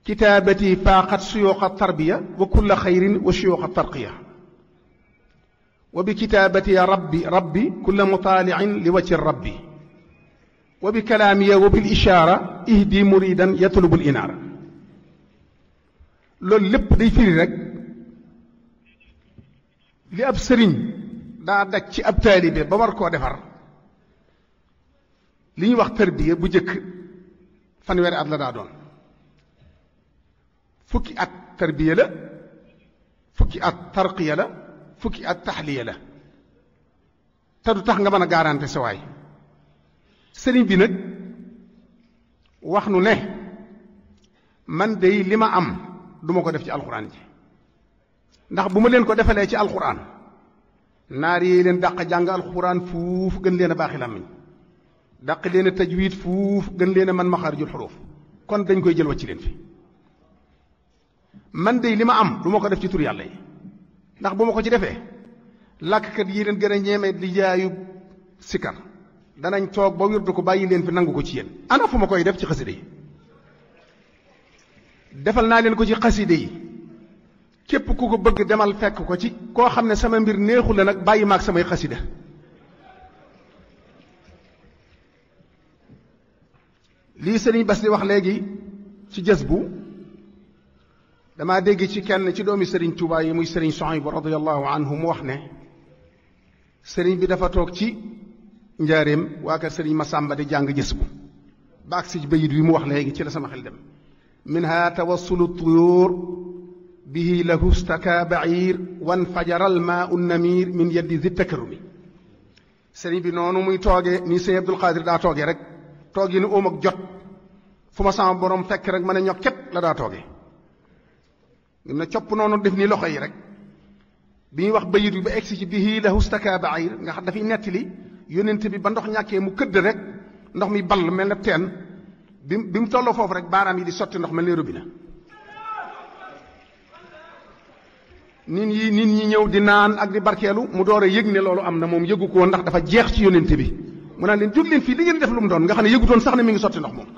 kitaabati faaqat suyuuqa tarbiya wa kulla xayrin wa suyuuqa tarqiya wa bi kitaabati ya rabbi kulla mutaalicin li wajhi rabbi wa bi kalaamiya wa bil ishaara ihdi muridan yatlubul inaara. loolu lépp day firi rek li ab sëriñ daa daj ci ab taalibe ba war koo defar. li ñuy wax tarbiya bu jëkk fanweeri at la daa doon, fukki at tarbiya la, fukki at tarqiya la, fukki at taxliya la, te du tax nga mën a garanté sa waay. sëriñ bi nag wax nu ne man dey li ma am duma ko def ci alxuraan ji, ndax bu ma leen ko defalee ci alxuraan naar yi leen dàq jàng alxuraan fuuf gën leen a baaxi làmmiñ, dàq leen a tajwiid fuuf gën leen a man maxaarijul xuruuf, kon dañ koy jël wacc leen fi. man dey li ma am du ma ko def ci tur yàlla yi, ndax bu ma ko ci defee làkkat yi leen gën a ñeeme di jaayu sikar danañ toog ba wirdu ko bàyyi leen fi nangu ko ci yéen. ana fu ma koy def ci xaside yi? defal naa leen ko ci xaside yi, képp ku ko bëgg demal fekk ko ci koo xam ne sama mbir neexu la nag bàyyi maag samay xasida. lii sëriñ Bas di wax léegi ci jës bu damaa dégg ci kenn ci doomi sëriñ Tuubaa yi muy sëriñ Suhaybu radiyallahu anhu mu wax ne sëriñ bi dafa toog ci njaareem waa kër sëriñ Masamba di jàng jës bu ba agsi ci bayit wi mu wax léegi ci la sama xel dem. minha tawassulu tuyuur bihi lahu staka bair wan fajaral maa un namir min yeddi zi takarumi. sëriñ bi noonu muy toogee nii sëriñ Abdul Xaadir daa toogee rek toog yi ni óom ak jot fu ma sama borom fekk rek mën a ñokket la daa toogee. ngir na copp noonu def nii loxo yi rek bi ñuy wax bayit bi ba egsi ci bihi lahu staka bair nga xam dafay nettali yónnent bi ba ndox ñàkkee mu këdd rek ndox mi ball mel na teen bi mu tolloo foofu rek baaraam yi di sotti ndox mel ne robinet. nit ñi ñëw di naan ak di barkeelu mu door a yëg ne loolu am na moom yëgu ko woon ndax dafa jeex ci yónnent bi mu naan leen jóg leen fii li ngeen def lu mu doon nga xam ne yëgutoon sax ne mi ngi sotti ndox moom.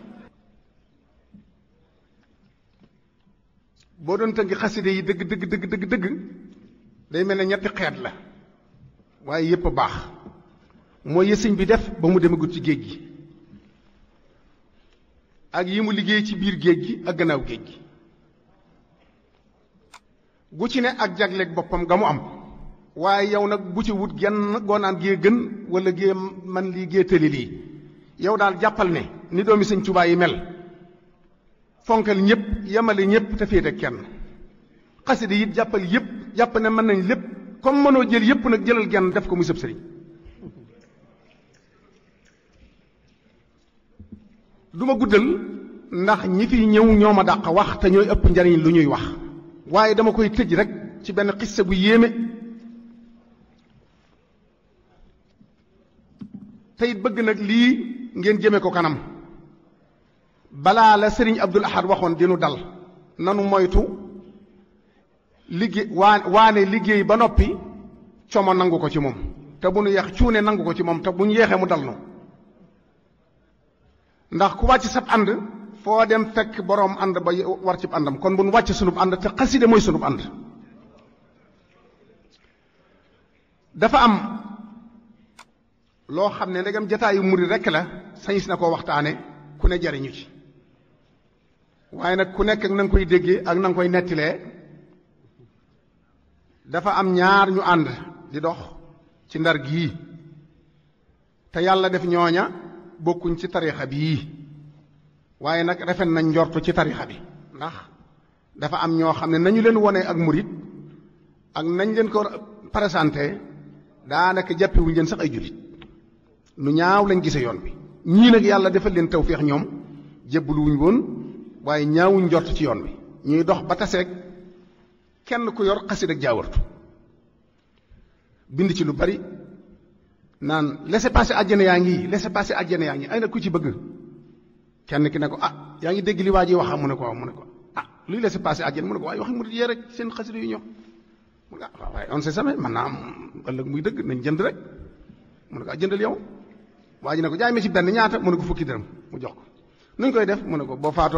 boo doon tënk xaside yi dëgg day mel ne ñetti xeet la waaye yépp a baax. mooy yësëñ bi def ba mu demagut ci géej gi ak yi mu liggéey ci biir géej gi ak gannaaw géej gi, gu ci ne ak jagleeg boppam ga mu am. waaye yow nag bu ci wut genn goonaan gee gën wala gee man lii gee tëli lii, yow daal jàppal ne ni doomi sëñ Tuubaa yi mel fonkal ñëpp yemale ñëpp te féete kenn. xasida it jàppal yëpp jàpp ne mën nañ lépp, comme mënoo jël yëpp nag jëlal genn def ko muy sëb sëriñ. du ma guddal ndax ñi fi ñëw ñoo ma dàq wax te ñooy ëpp njariñ lu ñuy wax, waaye dama koy tëj rek ci benn xissa bu yéeme. tey bëgg nag lii ngeen jëme ko kanam balaa la sëriñ Abdul Ahad waxoon dinu dal. nanu moytu liggéey waane liggéey ba noppi como nangu ko ci moom, te bu nu yeex cuune nangu ko ci moom, te bu ñu yeexee mu dal no. ndax ku wàcc sab ànd foo dem fekk boroom ànd ba war ci àndam, kon bu nu wàcc sunub ànd te xaside mooy sunub ànd. dafa am loo xam ne ndegam jataayu murid rekk la sañis na koo waxtaane ku ne jariñu ci, waaye nag ku nekk ak na nga koy déggee ak na nga koy nettilee. dafa am ñaar ñu ànd di dox ci ndar gii te yàlla def ñooña bokkuñ ci tariixa bii, waaye nag rafet nañ njortu ci tariixa bi, ndax dafa am ñoo xam ne nañu leen wone ak murid ak nañ leen ko présenté daanaka jàppewuñ leen sax ay jullit. lu ñaaw lañ gise yoon bi. ñii nag yàlla defal leen tawféex, ñoom jébbaluwuñ woon waaye ñaawuñ njort ci yoon bi. ñuy dox ba taseeg kenn ku yor xasid ak jaawartu bind ci lu bari naan laissez-passer àjjana yaa ngi laissez-passer àjjana yaa ngi ay na ku ci bëgg. kenn ki ne ko yaa ngi dégg li waa ji wax mu ne ko waaw mu ne ko luy laissez-passer àjjana mu ne ko waaye wax mu yee rek seen xasid yu ñox mu ne waaw waaye on sait jamais mën naa am ëllëg muy dëgg nañ jënd rek mu ne ko jëndal yow. waa ji ne ko jaay ma ci benn ñaata mu ne ko fukki dërëm mu jox ko. nuñ koy def mu ne ko boo faatoo